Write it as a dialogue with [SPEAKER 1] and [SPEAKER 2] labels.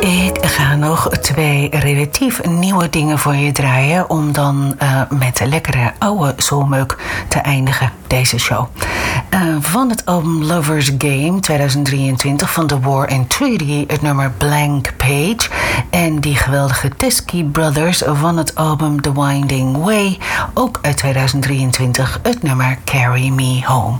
[SPEAKER 1] Ik ga nog 2 relatief nieuwe dingen voor je draaien, om dan met lekkere oude soulmeuk te eindigen, deze show. Van het album Lover's Game 2023 van The War and Treaty het nummer Blank Page. En die geweldige Teskey Brothers van het album The Winding Way, ook uit 2023, het nummer Carry Me Home.